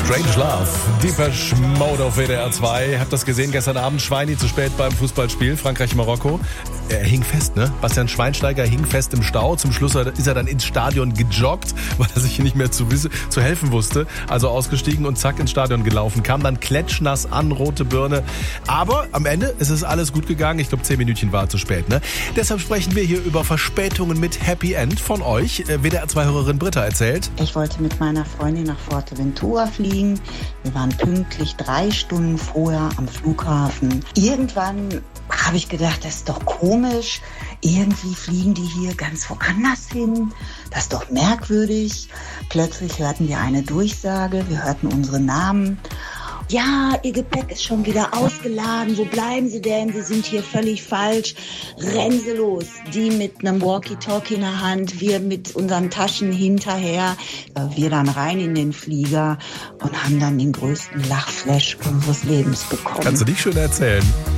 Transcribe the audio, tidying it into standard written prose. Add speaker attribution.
Speaker 1: Strange Love, Depeche Mode auf WDR 2. Habt das gesehen gestern Abend? Schweini zu spät beim Fußballspiel, Frankreich-Marokko. Er hing fest, ne? Bastian Schweinsteiger hing fest im Stau. Zum Schluss ist er dann ins Stadion gejoggt, weil er sich nicht mehr zu helfen wusste. Also ausgestiegen und zack ins Stadion gelaufen. Kam dann klatschnass an, rote Birne. Aber am Ende ist es alles gut gegangen. Ich glaube, 10 Minütchen war zu spät, ne? Deshalb sprechen wir hier über Verspätungen mit Happy End von euch. WDR 2-Hörerin Britta erzählt.
Speaker 2: Ich wollte mit meiner Freundin nach Fuerteventura fliegen. Wir waren pünktlich 3 Stunden vorher am Flughafen. Irgendwann habe ich gedacht, das ist doch komisch. Irgendwie fliegen die hier ganz woanders hin. Das ist doch merkwürdig. Plötzlich hörten wir eine Durchsage. Wir hörten unsere Namen. Ja, Ihr Gepäck ist schon wieder ausgeladen. Wo bleiben Sie denn? Sie sind hier völlig falsch. Rennen Sie los. Die mit einem Walkie-Talkie in der Hand, wir mit unseren Taschen hinterher. Wir dann rein in den Flieger und haben dann den größten Lachflash unseres Lebens bekommen.
Speaker 1: Kannst du nicht schön erzählen?